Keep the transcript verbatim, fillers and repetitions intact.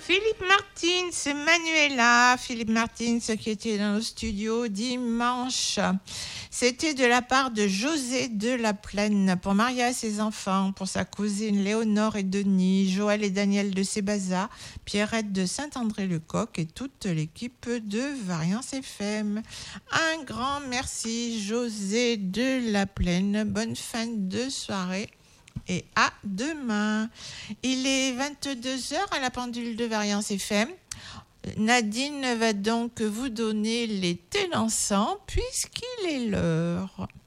Philippe Martins, c'est Manuela. Philippe Martins qui était dans le studio dimanche. C'était de la part de José de la Plaine pour Maria et ses enfants, pour sa cousine Léonore et Denis, Joël et Daniel de Sébaza, Pierrette de Saint-André-le-Coq et toute l'équipe de Variance F M. Un grand merci José de la Plaine. Bonne fin de soirée. Et à demain. Il est vingt-deux heures à la pendule de Variance F M. Nadine va donc vous donner les thés dansants puisqu'il est l'heure.